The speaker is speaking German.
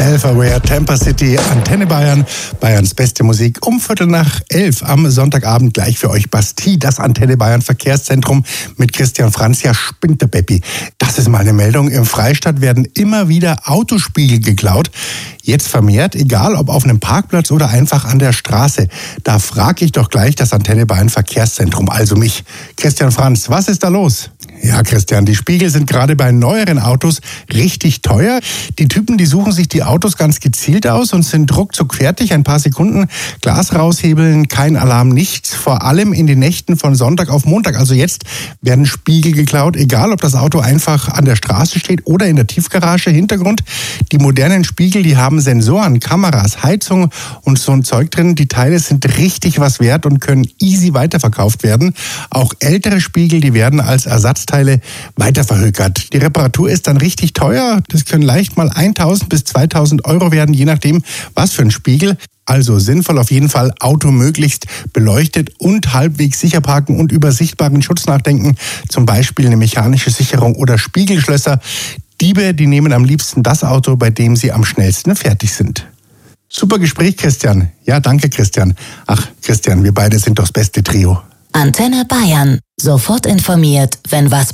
Self-Aware, Tampa City, Antenne Bayern, Bayerns beste Musik um 11:15 am Sonntagabend gleich für euch Bastille, das Antenne Bayern Verkehrszentrum mit Christian Franz. Ja, spinnt der Beppi. Das ist mal eine Meldung. Im Freistaat werden immer wieder Autospiegel geklaut. Jetzt vermehrt, egal ob auf einem Parkplatz oder einfach an der Straße. Da frage ich doch gleich das Antenne Bayern Verkehrszentrum, also mich. Christian Franz, was ist da los? Ja, Christian, die Spiegel sind gerade bei neueren Autos richtig teuer. Die Typen, die suchen sich die Autos ganz gezielt aus und sind ruckzuck fertig. Ein paar Sekunden, Glas raushebeln, kein Alarm, nichts. Vor allem in den Nächten von Sonntag auf Montag. Also jetzt werden Spiegel geklaut, egal ob das Auto einfach an der Straße steht oder in der Tiefgarage. Hintergrund, die modernen Spiegel, die haben Sensoren, Kameras, Heizung und so ein Zeug drin. Die Teile sind richtig was wert und können easy weiterverkauft werden. Auch ältere Spiegel, die werden als Ersatzteile weiterverhökert. Die Reparatur ist dann richtig teuer. Das können leicht mal 1.000 bis 2.000 Euro werden, je nachdem, was für ein Spiegel. Also sinnvoll auf jeden Fall, Auto möglichst beleuchtet und halbwegs sicher parken und über sichtbaren Schutz nachdenken. Zum Beispiel eine mechanische Sicherung oder Spiegelschlösser. Diebe, die nehmen am liebsten das Auto, bei dem sie am schnellsten fertig sind. Super Gespräch, Christian. Ja, danke, Christian. Ach, Christian, wir beide sind doch das beste Trio. Antenne Bayern. Sofort informiert, wenn was